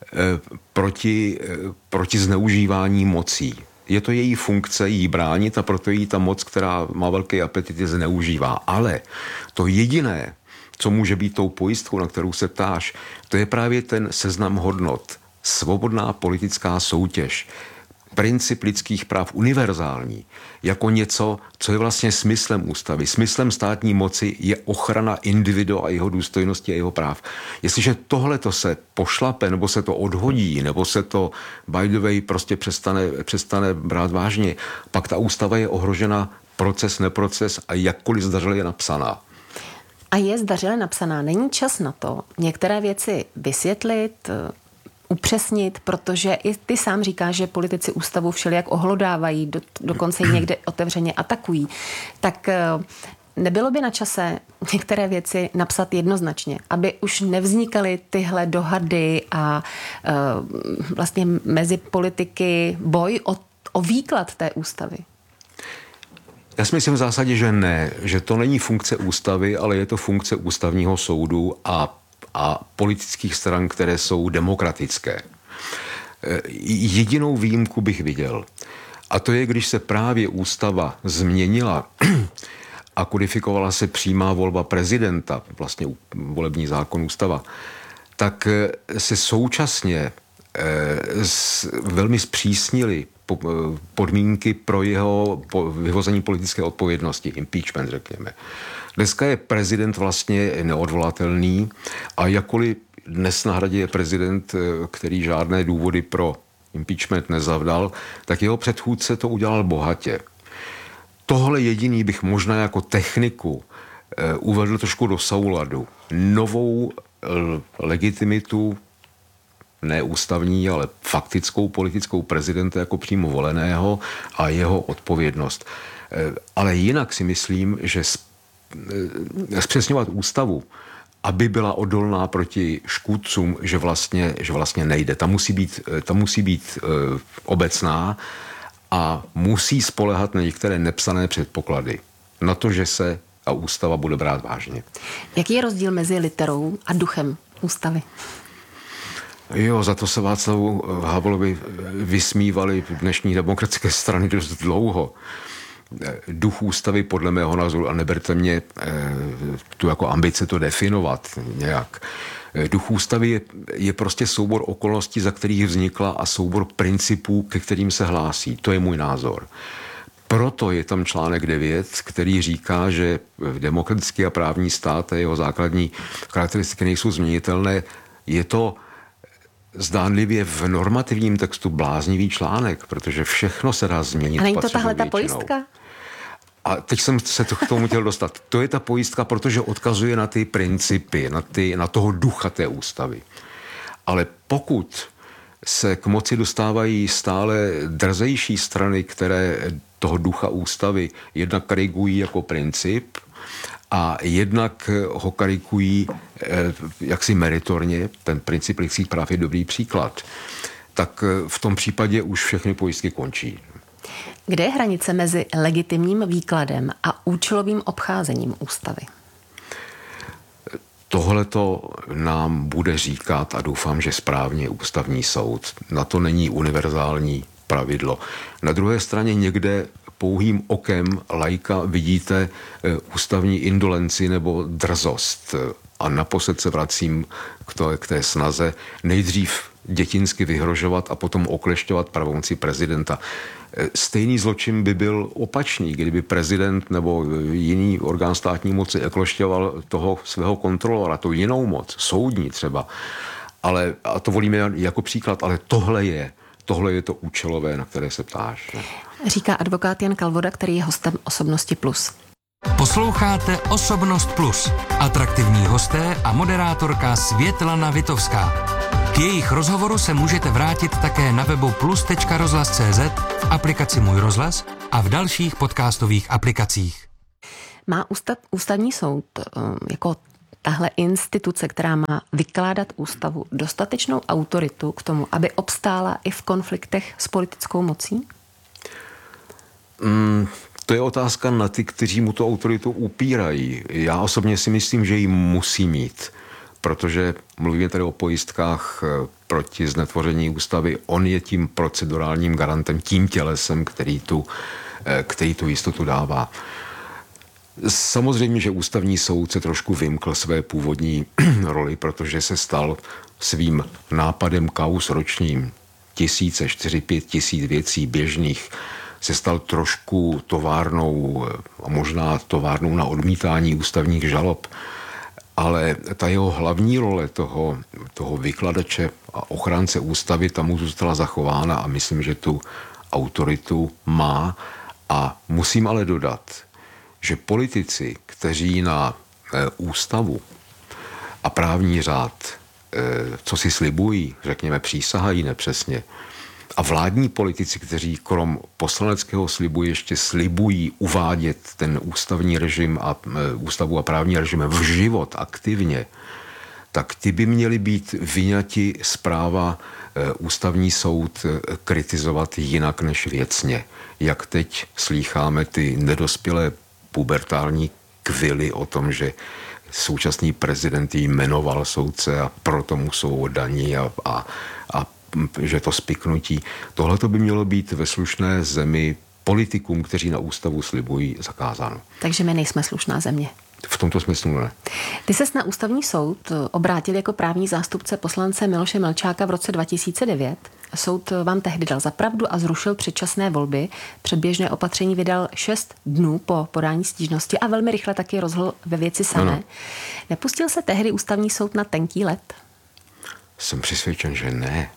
proti zneužívání mocí. Je to její funkce jí bránit a proto jí ta moc, která má velké apetity, zneužívá. Ale to jediné, co může být tou pojistkou, na kterou se ptáš, to je právě ten seznam hodnot. Svobodná politická soutěž, princip lidských práv univerzální, jako něco, co je vlastně smyslem ústavy. Smyslem státní moci je ochrana individua a jeho důstojnosti a jeho práv. Jestliže tohleto se pošlape, nebo se to odhodí, nebo se to by the way prostě přestane brát vážně, pak ta ústava je ohrožena neproces a jakkoliv zdařile je napsaná. A je zdařile napsaná. Není čas na to některé věci vysvětlit, upřesnit, protože i ty sám říkáš, že politici ústavu všelijak ohlodávají, dokonce ji někde otevřeně atakují. Tak nebylo by na čase některé věci napsat jednoznačně, aby už nevznikaly tyhle dohady a vlastně mezi politiky boj o výklad té ústavy? Já si myslím v zásadě, že ne, že to není funkce ústavy, ale je to funkce ústavního soudu a politických stran, které jsou demokratické. Jedinou výjimku bych viděl, a to je, když se právě ústava změnila a kodifikovala se přímá volba prezidenta, vlastně volební zákon ústava, tak se současně velmi zpřísnily podmínky pro jeho vyvození politické odpovědnosti, impeachment, řekněme. Dneska je prezident vlastně neodvolatelný a jakkoliv dnes na hradě je prezident, který žádné důvody pro impeachment nezavdal, tak jeho předchůdce to udělal bohatě. Tohle jediný bych možná jako techniku uvedl trošku do souladu. Novou legitimitu, ne ústavní, ale faktickou politickou prezidenta jako přímo voleného a jeho odpovědnost. Ale jinak si myslím, že zpřesňovat ústavu, aby byla odolná proti škůdcům, že vlastně nejde. Ta musí být obecná a musí spoléhat na některé nepsané předpoklady. Na to, že se a ústava bude brát vážně. Jaký je rozdíl mezi literou a duchem ústavy? Jo, za to se Václavu Havlovi vysmívali dnešní demokratické strany dost dlouho. Duch ústavy podle mého názoru, a neberte mě tu jako ambice to definovat nějak. Duch ústavy je prostě soubor okolností, za kterých vznikla a soubor principů, ke kterým se hlásí. To je můj názor. Proto je tam článek 9, který říká, že demokratický a právní stát a jeho základní charakteristiky nejsou změnitelné. Je to zdánlivě v normativním textu bláznivý článek, protože všechno se dá změnit. A není to tahle ta pojistka? A teď jsem se k tomu chtěl dostat. To je ta pojistka, protože odkazuje na ty principy, na toho ducha té ústavy. Ale pokud se k moci dostávají stále drzejší strany, které toho ducha ústavy jednak karikují jako princip a jednak ho karikují jaksi meritorně, ten princip lidských práv je dobrý příklad, tak v tom případě už všechny pojistky končí. Kde je hranice mezi legitimním výkladem a účelovým obcházením ústavy? Tohleto nám bude říkat, a doufám, že správně, ústavní soud. Na to není univerzální pravidlo. Na druhé straně někde pouhým okem laika vidíte ústavní indolenci nebo drzost. A naposled se vracím k té snaze nejdřív dětinsky vyhrožovat a potom oklešťovat pravomoci prezidenta. Stejný zločin by byl opačný, kdyby prezident nebo jiný orgán státní moci oklešťoval toho svého kontrolora, to jinou moc, soudní třeba. Ale, a to volíme jako příklad, ale tohle je to účelové, na které se ptáš. Říká advokát Jan Kalvoda, který je hostem Osobnosti Plus. Posloucháte Osobnost Plus. Atraktivní hosté a moderátorka Světlana Vitovská. K jejich rozhovoru se můžete vrátit také na webu plus.rozhlas.cz, v aplikaci Můj rozhlas a v dalších podcastových aplikacích. Má ústavní soud jako tahle instituce, která má vykládat ústavu, dostatečnou autoritu k tomu, aby obstála i v konfliktech s politickou mocí? To je otázka na ty, kteří mu tu autoritu upírají. Já osobně si myslím, že ji musí mít, protože mluvíme tady o pojistkách proti znetvoření ústavy. On je tím procedurálním garantem, tím tělesem, který tu jistotu dává. Samozřejmě, že ústavní soud se trošku vymkl své původní roli, protože se stal svým nápadem kauz ročním 4-5 tisíc věcí běžných, se stal trošku továrnou a možná továrnou na odmítání ústavních žalob, ale ta jeho hlavní role toho vykladače a ochránce ústavy tam mu zůstala zachována a myslím, že tu autoritu má. A musím ale dodat, že politici, kteří na ústavu a právní řád, co si slibují, řekněme, přísahají nepřesně, a vládní politici, kteří krom poslaneckého slibu ještě slibují uvádět ten ústavní režim a ústavu a právní režim v život aktivně, tak ty by měli být vyňati z práva ústavní soud kritizovat jinak než věcně. Jak teď slýcháme ty nedospělé pubertální kvily o tom, že současný prezident jmenoval soudce a proto mu jsou oddaní a že to spiknutí. Tohle to by mělo být ve slušné zemi politikům, kteří na ústavu slibují, zakázáno. Takže my nejsme slušná země. V tomto smyslu ne. Ty ses na ústavní soud obrátil jako právní zástupce poslance Miloše Melčáka v roce 2009. Soud vám tehdy dal za pravdu a zrušil předčasné volby. Předběžné opatření vydal 6 dnů po podání stížnosti a velmi rychle taky rozhodl ve věci samé. Ano. Nepustil se tehdy ústavní soud na tenký led? Jsem přesvědčen, že ne.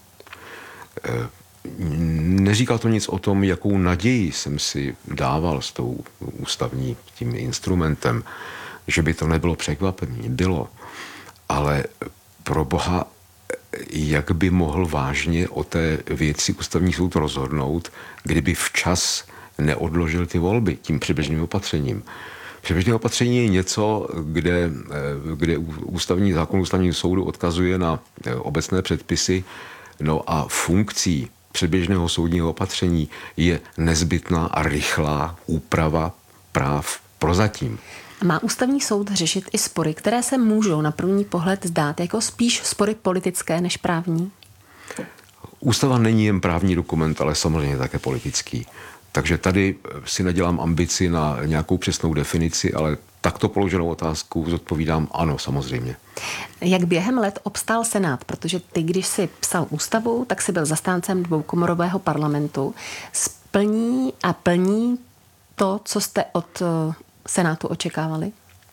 Neříkal to nic o tom, jakou naději jsem si dával s tou tím instrumentem, že by to nebylo překvapení. Bylo. Ale pro Boha, jak by mohl vážně o té věci ústavní soud rozhodnout, kdyby včas neodložil ty volby tím předběžným opatřením. Předběžné opatření je něco, kde ústavní zákon ústavního soudu odkazuje na obecné předpisy. No a funkcí předběžného soudního opatření je nezbytná a rychlá úprava práv prozatím. Má ústavní soud řešit i spory, které se můžou na první pohled zdát jako spíš spory politické než právní? Ústava není jen právní dokument, ale samozřejmě také politický. Takže tady si nedělám ambici na nějakou přesnou definici, ale takto položenou otázku zodpovídám ano, samozřejmě. Jak během let obstál Senát? Protože ty, když jsi psal ústavu, tak jsi byl zastáncem dvoukomorového parlamentu. Splní a plní to, co jste od Senátu očekávali?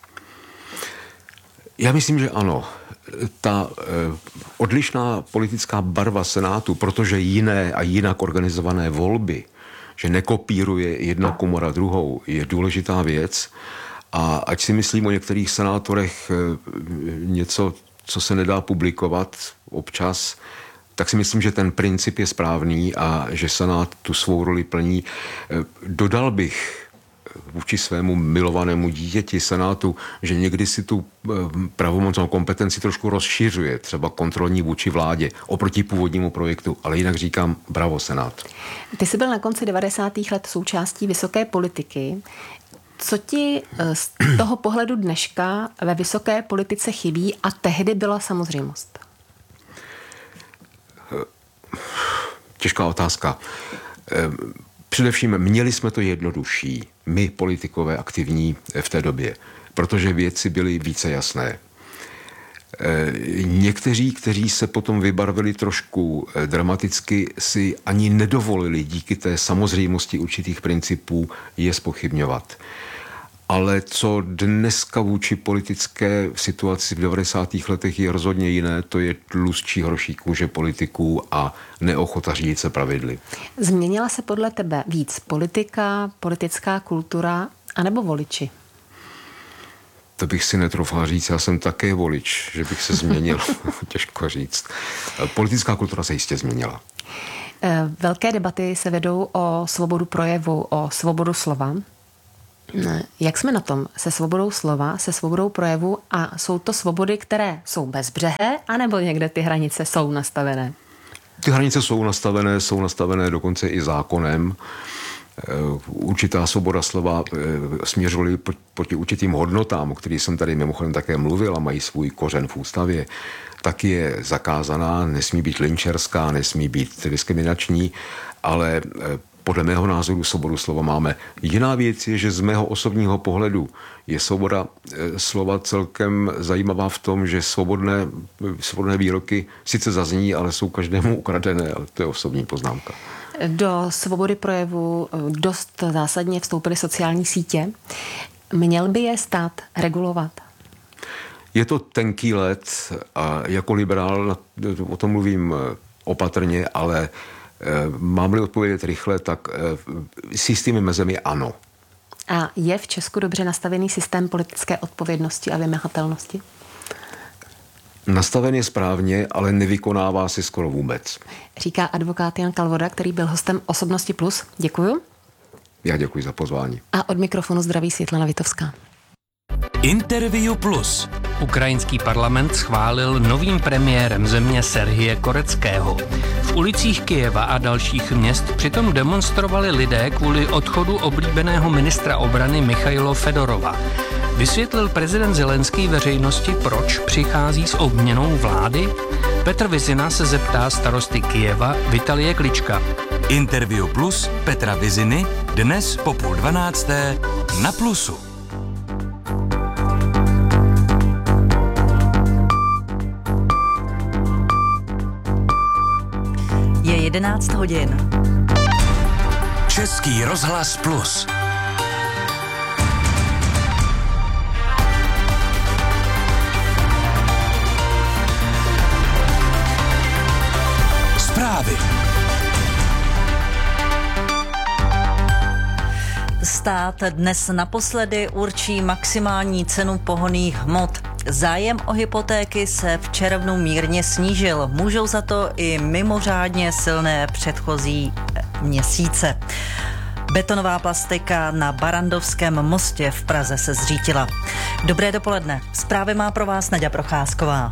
Já myslím, že ano. Ta odlišná politická barva Senátu, protože jiné a jinak organizované volby, že nekopíruje jedna komora druhou, je důležitá věc. A ať si myslím o některých senátorech něco, co se nedá publikovat občas, tak si myslím, že ten princip je správný a že Senát tu svou roli plní. Dodal bych, vůči svému milovanému dítěti Senátu, že někdy si tu pravomocnou kompetenci trošku rozšiřuje, třeba kontrolní vůči vládě, oproti původnímu projektu, ale jinak říkám bravo Senát. Ty jsi byl na konci 90. let součástí vysoké politiky. Co ti z toho pohledu dneška ve vysoké politice chybí a tehdy byla samozřejmost? Těžká otázka. Především měli jsme to jednodušší, my politikové aktivní v té době, protože věci byly více jasné. Někteří, kteří se potom vybarvili trošku dramaticky, si ani nedovolili díky té samozřejmosti určitých principů je zpochybňovat. Ale co dneska vůči politické situaci v 90. letech je rozhodně jiné, to je tlustší hroší kůže politiků a neochota řídit se pravidly. Změnila se podle tebe víc politika, politická kultura anebo voliči? To bych si netroufal říct, já jsem také volič, že bych se změnil, těžko říct. Politická kultura se jistě změnila. Velké debaty se vedou o svobodu projevu, o svobodu slova. Jak jsme na tom se svobodou slova, se svobodou projevu a jsou to svobody, které jsou bezbřehé, anebo někde ty hranice jsou nastavené? Ty hranice jsou nastavené dokonce i zákonem. Určitá svoboda slova směřovaly proti určitým hodnotám, o kterých jsem tady mimochodem také mluvil a mají svůj kořen v ústavě, tak je zakázaná, nesmí být lynčerská, nesmí být diskriminační, ale podle mého názoru svobodu slova máme. Jiná věc je, že z mého osobního pohledu je svoboda slova celkem zajímavá v tom, že svobodné výroky sice zazní, ale jsou každému ukradené, ale to je osobní poznámka. Do svobody projevu dost zásadně vstoupily sociální sítě. Měl by je stát regulovat? Je to tenký led a jako liberál o tom mluvím opatrně, ale mám-li odpovědět rychle, tak s jistými mezemi ano. A je v Česku dobře nastavený systém politické odpovědnosti a vymahatelnosti? Nastaven je správně, ale nevykonává se skoro vůbec. Říká advokát Jan Kalvoda, který byl hostem Osobnosti Plus. Děkuju. Já děkuji za pozvání. A od mikrofonu zdraví Světlana Vitovská. Interview Plus. Ukrajinský parlament schválil novým premiérem země Serhije Koreckého. V ulicích Kyjeva a dalších měst přitom demonstrovali lidé kvůli odchodu oblíbeného ministra obrany Michailo Fedorova. Vysvětlil prezident Zelenský veřejnosti, proč přichází s obměnou vlády? Petr Vizina se zeptá starosty Kyjeva Vitalie Klička. Interview Plus Petra Viziny dnes po 11:30 na Plusu. Je 11 hodin. Český rozhlas Plus. Zprávy. Stát dnes naposledy určí maximální cenu pohonných hmot. Zájem o hypotéky se v červnu mírně snížil. Můžou za to i mimořádně silné předchozí měsíce. Betonová plastika na Barrandovském mostě v Praze se zřítila. Dobré dopoledne. Zprávy má pro vás Naďa Procházková.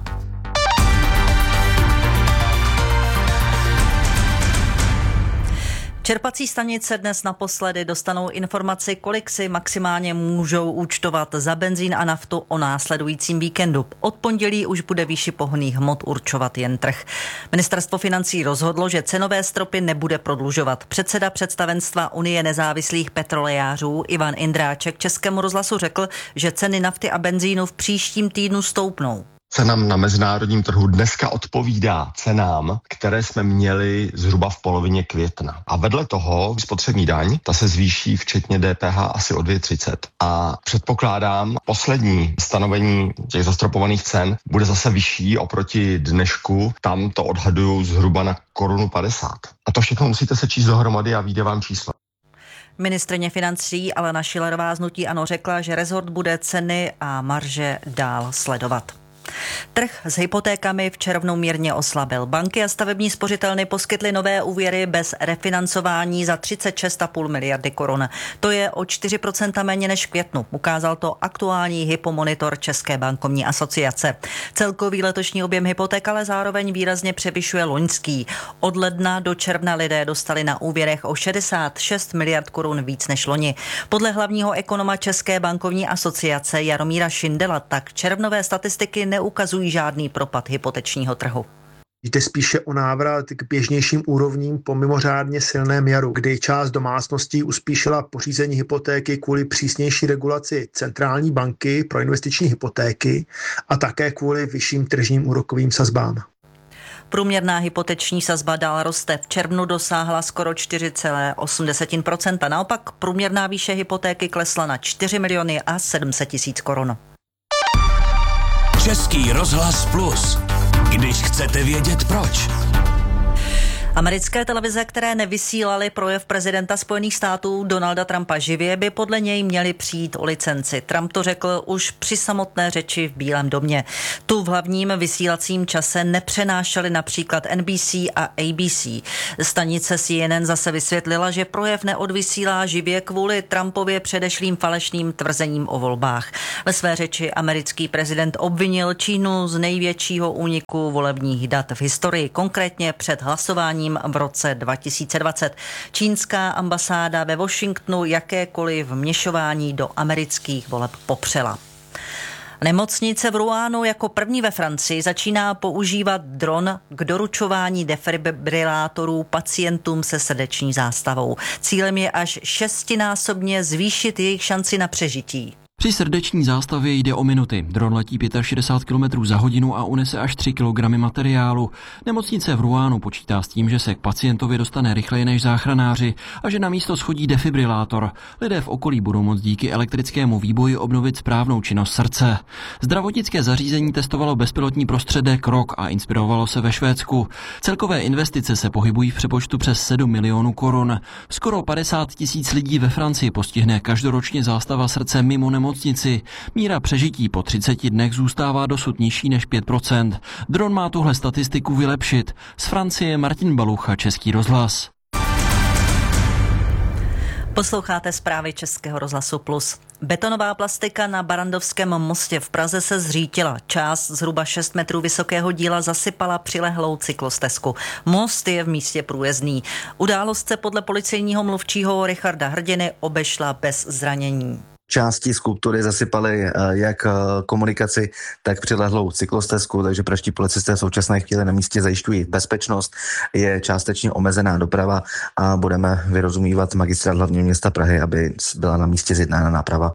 Čerpací stanice dnes naposledy dostanou informaci, kolik si maximálně můžou účtovat za benzín a naftu o následujícím víkendu. Od pondělí už bude výši pohonných hmot určovat jen trh. Ministerstvo financí rozhodlo, že cenové stropy nebude prodlužovat. Předseda představenstva Unie nezávislých petrolejářů Ivan Indráček Českému rozhlasu řekl, že ceny nafty a benzínu v příštím týdnu stoupnou. Cenám na mezinárodním trhu dneska odpovídá cenám, které jsme měli zhruba v polovině května. A vedle toho spotřební daň, ta se zvýší včetně DPH asi o 2,30. A předpokládám, poslední stanovení těch zastropovaných cen bude zase vyšší oproti dnešku. Tam to odhaduju zhruba na 1,50 Kč. A to všechno musíte se číst dohromady a vyjde vám číslo. Ministryně financí Alena Schillerová z hnutí ANO řekla, že rezort bude ceny a marže dál sledovat. Trh s hypotékami v červnu mírně oslabil. Banky a stavební spořitelny poskytly nové úvěry bez refinancování za 36,5 miliardy korun. To je o 4% méně než v květnu. Ukázal to aktuální hypomonitor České bankovní asociace. Celkový letošní objem hypoték ale zároveň výrazně převyšuje loňský. Od ledna do června lidé dostali na úvěrech o 66 miliard korun víc než loni. Podle hlavního ekonoma České bankovní asociace Jaromíra Šindela tak červnové statistiky neukazují žádný propad hypotečního trhu. Jde spíše o návrat k běžnějším úrovním po mimořádně silném jaru, kdy část domácností uspíšila pořízení hypotéky kvůli přísnější regulaci centrální banky pro investiční hypotéky a také kvůli vyšším tržním úrokovým sazbám. Průměrná hypoteční sazba dál roste. V červnu dosáhla skoro 4,8%. Naopak průměrná výše hypotéky klesla na 4 miliony a 700 tisíc korun. Český rozhlas Plus. Když chcete vědět proč. Americké televize, které nevysílaly projev prezidenta Spojených států Donalda Trumpa živě, by podle něj měly přijít o licenci. Trump to řekl už při samotné řeči v Bílém domě. Tu v hlavním vysílacím čase nepřenášely například NBC a ABC. Stanice CNN zase vysvětlila, že projev neodvysílá živě kvůli Trumpově předešlým falešným tvrzením o volbách. Ve své řeči americký prezident obvinil Čínu z největšího úniku volebních dat v historii, konkrétně před hlasováním v roce 2020. Čínská ambasáda ve Washingtonu jakékoliv vměšování do amerických voleb popřela. Nemocnice v Rouen jako první ve Francii začíná používat dron k doručování defibrilátorů pacientům se srdeční zástavou. Cílem je až 6násobně zvýšit jejich šanci na přežití. Při srdeční zástavě jde o minuty. Dron letí 65 km za hodinu a unese až 3 kg materiálu. Nemocnice v Rouenu počítá s tím, že se k pacientovi dostane rychleji než záchranáři a že na místo schodí defibrilátor. Lidé v okolí budou moct díky elektrickému výboji obnovit správnou činnost srdce. Zdravotnické zařízení testovalo bezpilotní prostředek rok a inspirovalo se ve Švédsku. Celkové investice se pohybují v přepočtu přes 7 milionů korun. Skoro 50 000 lidí ve Francii postihne každoročně zástava srdce mimo nemocnici. Míra přežití po 30 dnech zůstává dosud nižší než 5%. Dron má tuhle statistiku vylepšit. Z Francie Martin Balucha, Český rozhlas. Posloucháte zprávy Českého rozhlasu Plus. Betonová plastika na Barrandovském mostě v Praze se zřítila. Část zhruba 6 metrů vysokého díla zasypala přilehlou cyklostezku. Most je v místě průjezdný. Událost se podle policejního mluvčího Richarda Hrdiny obešla bez zranění. Části skulptury zasypaly jak komunikaci, tak přilehlou cyklostezku, takže pražští policisté v současné chvíli na místě zajišťují bezpečnost. Je částečně omezená doprava a budeme vyrozumívat magistrát hlavního města Prahy, aby byla na místě zjednána náprava.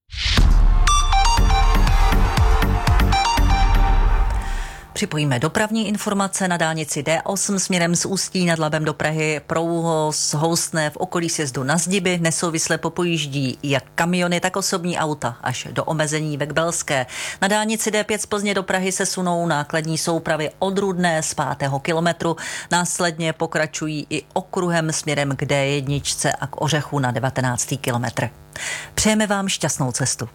Připojíme dopravní informace na dálnici D8 směrem z Ústí nad Labem do Prahy. Prouhoz houstne v okolí sjezdu na Zdiby. Nesouvisle popojíždí jak kamiony, tak osobní auta až do omezení ve Kbelské. Na dálnici D5 z Plzně do Prahy se sunou nákladní soupravy od Rudné z 5. kilometru. Následně pokračují i okruhem směrem k D1 a k Ořechu na 19. kilometr. Přejeme vám šťastnou cestu.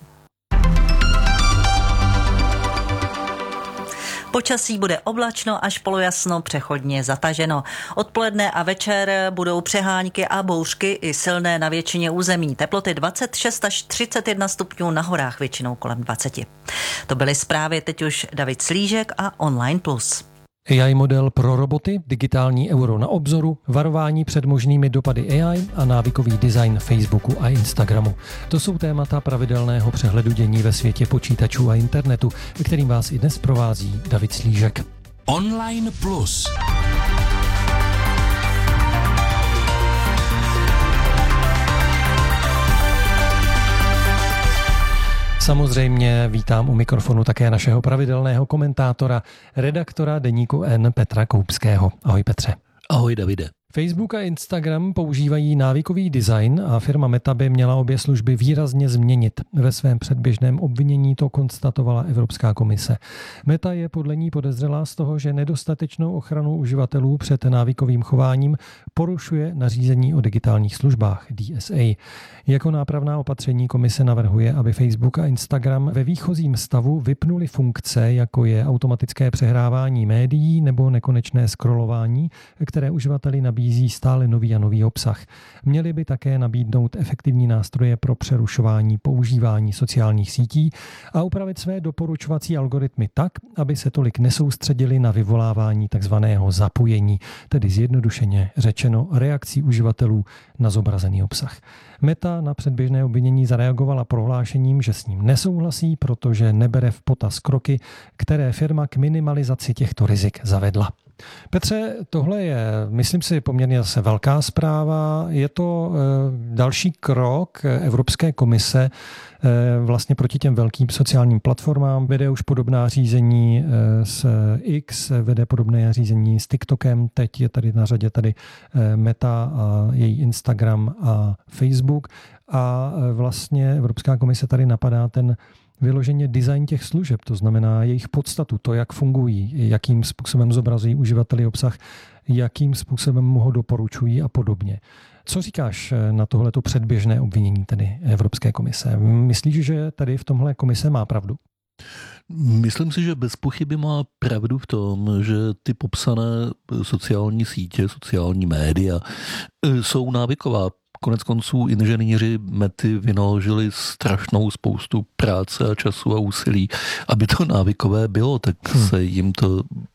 Počasí bude oblačno až polojasno, přechodně zataženo. Odpoledne a večer budou přehánky a bouřky i silné na většině území. Teploty 26 až 31 stupňů, na horách většinou kolem 20. To byly zprávy, teď už David Slížek a Online Plus. AI model pro roboty, digitální euro na obzoru, varování před možnými dopady AI a návykový design Facebooku a Instagramu. To jsou témata pravidelného přehledu dění ve světě počítačů a internetu, kterým vás i dnes provází David Slížek. Online Plus. Samozřejmě vítám u mikrofonu také našeho pravidelného komentátora, redaktora deníku N Petra Koupského. Ahoj Petře. Ahoj Davide. Facebook a Instagram používají návykový design a firma Meta by měla obě služby výrazně změnit. Ve svém předběžném obvinění to konstatovala Evropská komise. Meta je podle ní podezřelá z toho, že nedostatečnou ochranu uživatelů před návykovým chováním porušuje nařízení o digitálních službách DSA. Jako nápravná opatření komise navrhuje, aby Facebook a Instagram ve výchozím stavu vypnuli funkce, jako je automatické přehrávání médií nebo nekonečné scrollování, které uživateli nabízí stále nový a nový obsah. Měli by také nabídnout efektivní nástroje pro přerušování používání sociálních sítí a upravit své doporučovací algoritmy tak, aby se tolik nesoustředili na vyvolávání takzvaného zapojení, tedy zjednodušeně řečeno reakcí uživatelů na zobrazený obsah. Meta na předběžné obvinění zareagovala prohlášením, že s ním nesouhlasí, protože nebere v potaz kroky, které firma k minimalizaci těchto rizik zavedla. Petře, tohle je, myslím si, poměrně zase velká zpráva. Je to další krok Evropské komise vlastně proti těm velkým sociálním platformám. Vede už podobná řízení s X, vede podobné řízení s TikTokem. Teď je tady na řadě tady Meta a její Instagram a Facebook. A vlastně Evropská komise tady napadá ten vyloženě design těch služeb, to znamená jejich podstatu, to, jak fungují, jakým způsobem zobrazují uživateli obsah, jakým způsobem mu ho doporučují a podobně. Co říkáš na tohleto předběžné obvinění tedy Evropské komise? Myslíš, že tady v tomhle komise má pravdu? Myslím si, že bez pochyby má pravdu v tom, že ty popsané sociální sítě, sociální média jsou návyková. Konec konců inženýři Mety vynaložili strašnou spoustu práce a času a úsilí, aby to návykové bylo, tak se jim to